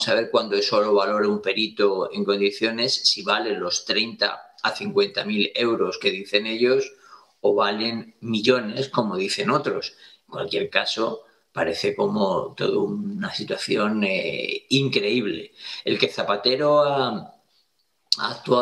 saber cuándo eso lo valora un perito en condiciones, si valen los 30 a 50.000 euros que dicen ellos o valen millones, como dicen otros. En cualquier caso, parece como toda una situación increíble. El que Zapatero ha actuado